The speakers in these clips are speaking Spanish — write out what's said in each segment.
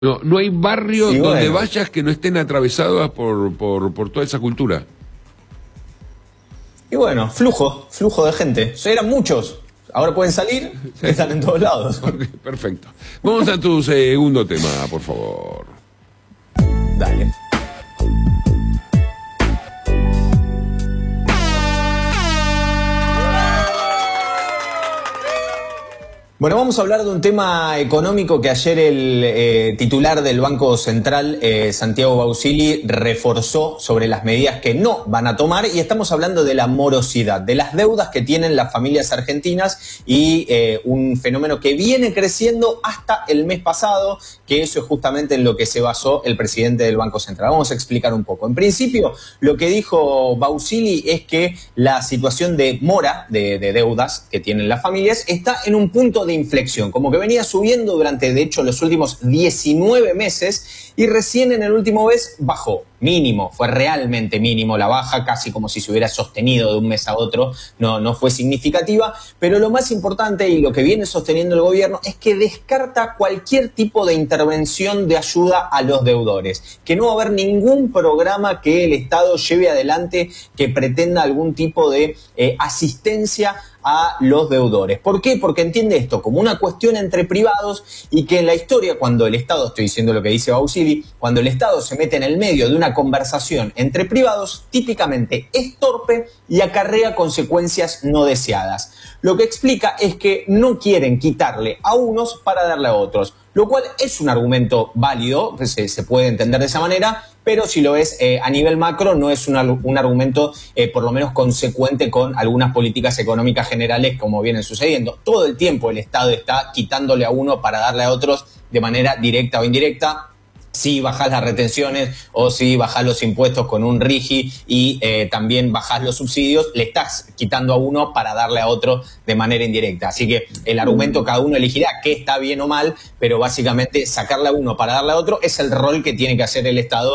No, no hay barrios Y donde bueno, vayas que no estén atravesados por toda esa cultura. y bueno, flujo de gente. Eran muchos. Ahora pueden salir, Sí. están en todos lados. Ok, perfecto. Vamos a tu segundo tema, por favor. Dale. Bueno, vamos a hablar de un tema económico que ayer el titular del Banco Central, Santiago Bausili, reforzó sobre las medidas que no van a tomar, y estamos hablando de la morosidad, de las deudas que tienen las familias argentinas y un fenómeno que viene creciendo hasta el mes pasado, que eso es justamente en lo que se basó el presidente del Banco Central. Vamos a explicar un poco. En principio, lo que dijo Bausili es que la situación de mora, de deudas que tienen las familias, está en un punto de inflexión, como que venía subiendo durante, de hecho, los últimos 19 meses, y recién en el último mes bajó. Mínimo, fue realmente mínimo la baja, casi como si se hubiera sostenido de un mes a otro, no fue significativa, pero lo más importante y lo que viene sosteniendo el gobierno es que descarta cualquier tipo de intervención de ayuda a los deudores, que no va a haber ningún programa que el Estado lleve adelante que pretenda algún tipo de asistencia a los deudores. ¿Por qué? Porque entiende esto como una cuestión entre privados, y que en la historia, cuando el Estado, estoy diciendo lo que dice Bausili, cuando el Estado se mete en el medio de una conversación entre privados, típicamente es torpe y acarrea consecuencias no deseadas. Lo que explica es que no quieren quitarle a unos para darle a otros, lo cual es un argumento válido, se puede entender de esa manera, pero si lo ves a nivel macro no es un argumento por lo menos consecuente con algunas políticas económicas generales como vienen sucediendo. Todo el tiempo el Estado está quitándole a uno para darle a otros de manera directa o indirecta. Si bajás las retenciones o si bajás los impuestos con un RIGI y también bajás los subsidios, le estás quitando a uno para darle a otro de manera indirecta. Así que el argumento cada uno elegirá qué está bien o mal, pero básicamente sacarle a uno para darle a otro es el rol que tiene que hacer el Estado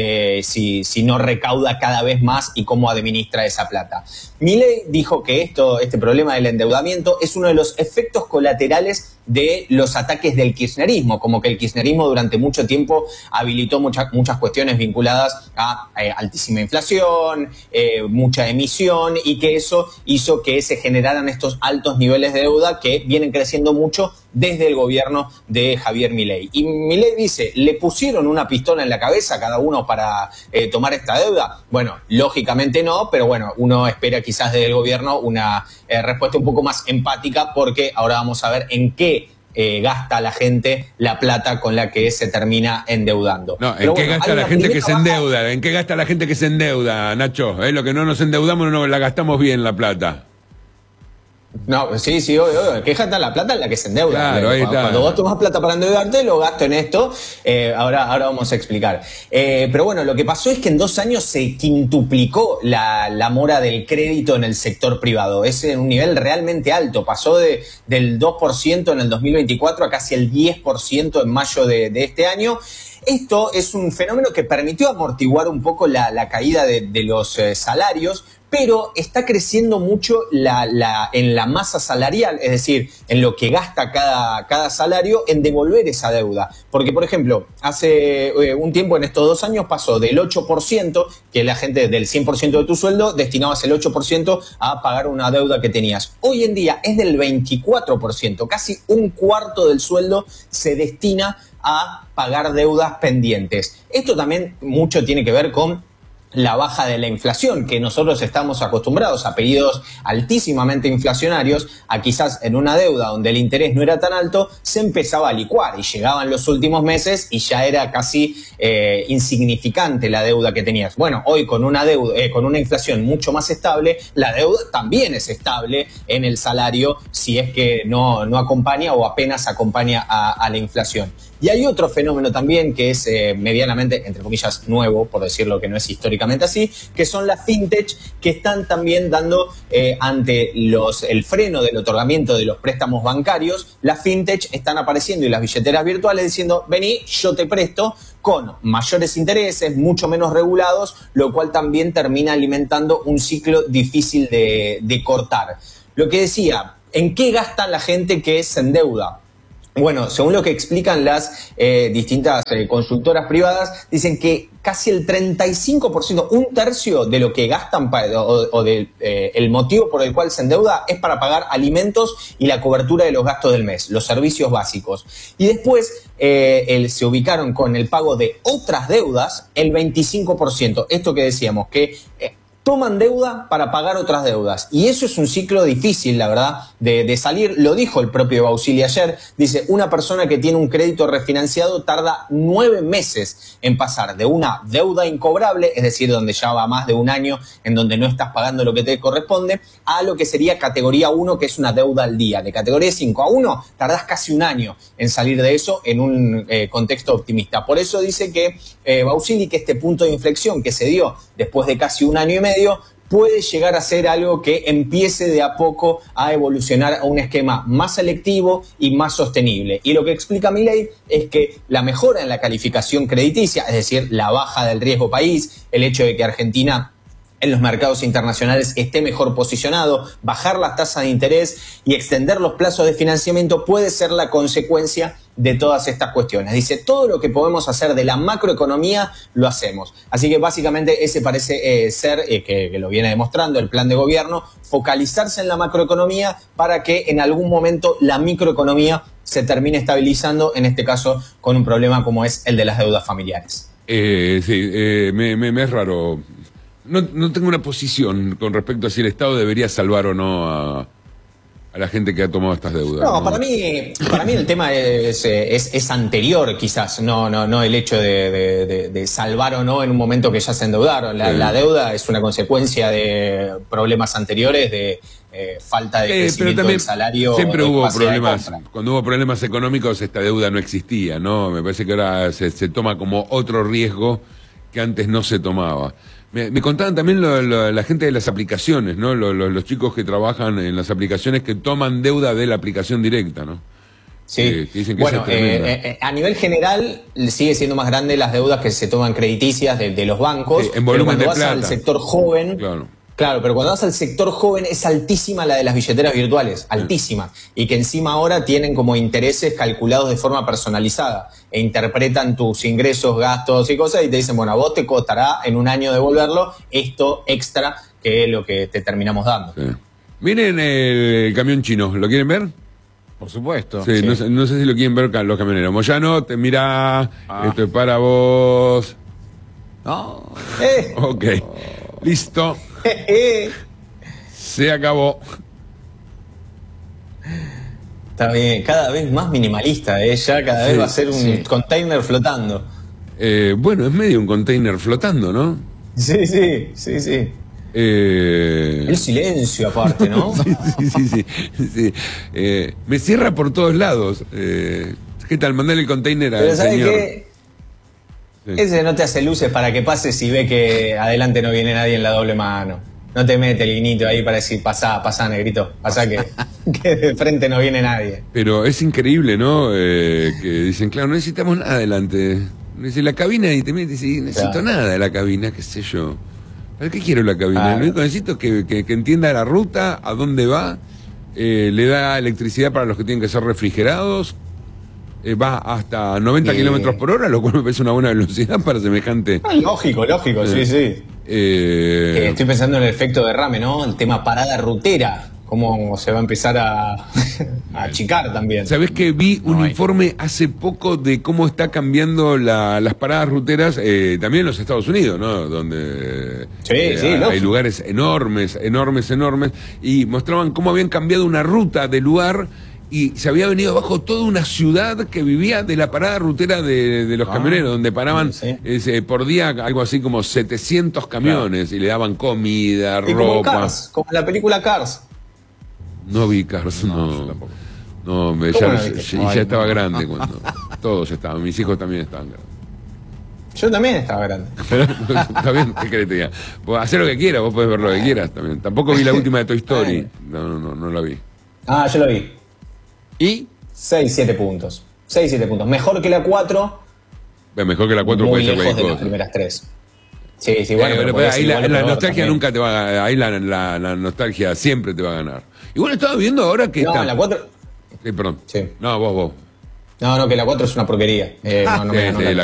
si no recauda cada vez más y cómo administra esa plata. Milei dijo que este problema del endeudamiento es uno de los efectos colaterales de los ataques del kirchnerismo, como que el kirchnerismo durante mucho tiempo habilitó muchas cuestiones vinculadas a altísima inflación, mucha emisión, y que eso hizo que se generaran estos altos niveles de deuda que vienen creciendo mucho desde el gobierno de Javier Milei. Y Milei dice, ¿le pusieron una pistola en la cabeza a cada uno para tomar esta deuda? Bueno, lógicamente no, pero bueno, uno espera quizás desde el gobierno una respuesta un poco más empática, porque ahora vamos a ver en qué gasta la gente la plata con la que se termina endeudando. No, ¿en qué gasta la gente que se endeuda? ¿En qué gasta la gente que se endeuda, Nacho? Lo que no nos endeudamos no la gastamos bien la plata. No, sí, obvio. ¿Qué gasta la plata en la que se endeuda? Claro, ahí está. Cuando vos tomás plata para endeudarte, lo gasto en esto. Ahora vamos a explicar. Pero bueno, lo que pasó es que en 2 años se quintuplicó la mora del crédito en el sector privado. Es en un nivel realmente alto. Pasó del 2% en el 2024 a casi el 10% en mayo de este año. Esto es un fenómeno que permitió amortiguar un poco la caída de los salarios, pero está creciendo mucho en la masa salarial, es decir, en lo que gasta cada salario en devolver esa deuda. Porque, por ejemplo, hace un tiempo, en estos 2 años, pasó del 8%, que la gente del 100% de tu sueldo, destinabas el 8% a pagar una deuda que tenías. Hoy en día es del 24%, casi un cuarto del sueldo se destina a pagar deudas pendientes. Esto también mucho tiene que ver con la baja de la inflación, que nosotros estamos acostumbrados a periodos altísimamente inflacionarios, a quizás en una deuda donde el interés no era tan alto, se empezaba a licuar y llegaban los últimos meses y ya era casi insignificante la deuda que tenías. Bueno, hoy con una inflación mucho más estable, la deuda también es estable en el salario si es que no acompaña o apenas acompaña a la inflación. Y hay otro fenómeno también que es medianamente, entre comillas, nuevo, por decirlo que no es históricamente así, que son las fintech, que están también dando ante el freno del otorgamiento de los préstamos bancarios. Las fintech están apareciendo y las billeteras virtuales diciendo, vení, yo te presto, con mayores intereses, mucho menos regulados, lo cual también termina alimentando un ciclo difícil de cortar. Lo que decía, ¿en qué gasta la gente que se endeuda? Bueno, según lo que explican las distintas consultoras privadas, dicen que casi el 35%, un tercio de lo que gastan el motivo por el cual se endeuda es para pagar alimentos y la cobertura de los gastos del mes, los servicios básicos. Y después se ubicaron con el pago de otras deudas el 25%. Esto que decíamos, que toman deuda para pagar otras deudas. Y eso es un ciclo difícil, la verdad, de salir. Lo dijo el propio Bausili ayer. Dice, una persona que tiene un crédito refinanciado tarda 9 meses en pasar de una deuda incobrable, es decir, donde ya va más de un año en donde no estás pagando lo que te corresponde, a lo que sería categoría 1, que es una deuda al día. De categoría 5 a 1, tardás casi un año en salir de eso en un contexto optimista. Por eso dice que Bausili, que este punto de inflexión que se dio después de casi un año y medio, puede llegar a ser algo que empiece de a poco a evolucionar a un esquema más selectivo y más sostenible. Y lo que explica Milei es que la mejora en la calificación crediticia, es decir, la baja del riesgo país, el hecho de que Argentina en los mercados internacionales esté mejor posicionado, bajar las tasas de interés y extender los plazos de financiamiento puede ser la consecuencia de todas estas cuestiones. Dice, todo lo que podemos hacer de la macroeconomía lo hacemos. Así que básicamente ese parece ser, que lo viene demostrando el plan de gobierno, focalizarse en la macroeconomía para que en algún momento la microeconomía se termine estabilizando, en este caso con un problema como es el de las deudas familiares. Me es raro. No tengo una posición con respecto a si el Estado debería salvar o no a la gente que ha tomado estas deudas. No, para mí el tema es anterior, quizás, no el hecho de salvar o no en un momento que ya se endeudaron. La deuda es una consecuencia de problemas anteriores, de falta de crecimiento del salario. Siempre hubo problemas. Cuando hubo problemas económicos, esta deuda no existía, ¿no? Me parece que ahora se toma como otro riesgo que antes no se tomaba. Me contaban también la gente de las aplicaciones, ¿no? Los chicos que trabajan en las aplicaciones que toman deuda de la aplicación directa, ¿no? Sí, dicen que bueno, a nivel general sigue siendo más grande las deudas que se toman crediticias de los bancos, en volumen pero cuando de plata. Vas al sector joven, claro, pero cuando vas al sector joven es altísima la de las billeteras virtuales, altísima, y que encima ahora tienen como intereses calculados de forma personalizada e interpretan tus ingresos, gastos y cosas y te dicen, bueno, a vos te costará en un año devolverlo esto extra que es lo que te terminamos dando. Sí. Miren el camión chino, ¿lo quieren ver? Por supuesto. Sí, sí. No sé si lo quieren ver los camioneros. Moyano, mira, esto es para vos. No. Ok, listo. Se acabó. Está bien, cada vez más minimalista, ya cada vez va a ser un container flotando. Bueno, es medio un container flotando, ¿no? Sí. El silencio aparte, ¿no? sí. Me cierra por todos lados. ¿Qué tal? Mandale el container al señor. ¿Qué? Sí. Ese no te hace luces para que pases y ve que adelante no viene nadie en la doble mano. No te mete el guiñito ahí para decir, pasá, negrito. Pasá que de frente no viene nadie. Pero es increíble, ¿no? Que dicen, claro, no necesitamos nada adelante. Dice la cabina y te metes y necesito nada de la cabina, qué sé yo. ¿Para qué quiero la cabina? Lo único que necesito es que entienda la ruta, a dónde va, le da electricidad para los que tienen que ser refrigerados, va hasta 90 kilómetros por hora, lo cual me parece una buena velocidad para semejante. Lógico, sí. Estoy pensando en el efecto derrame, ¿no? El tema parada rutera, cómo se va a empezar a achicar también. ¿Sabés que vi un informe hace poco de cómo está cambiando las paradas ruteras, también en los Estados Unidos, ¿no? Donde hay lugares enormes, y mostraban cómo habían cambiado una ruta de lugar y se había venido abajo toda una ciudad que vivía de la parada rutera de los camioneros, donde paraban por día algo así como 700 camiones y le daban comida, ropa. Como Cars, como la película Cars. No vi Cars, no. No, ya estaba grande cuando. Todos estaban, mis hijos también estaban grandes. Yo también estaba grande. Está bien, ¿qué querés que te diga? Vos hacer lo que quieras, vos podés ver lo que quieras también. Tampoco vi la última de Toy Story. No la vi. Yo la vi. ¿Y? 6-7 puntos. Mejor que la 4. Mejor que la 4 puede ser cualquier cosa. Las primeras 3. Sí, bueno. Pero ahí la nostalgia nunca te va a ganar. Ahí la nostalgia siempre te va a ganar. Y bueno, estaba viendo ahora que está. No, la 4. Sí, perdón. Sí. No, vos. No, que la 4 es una porquería. No, sí, la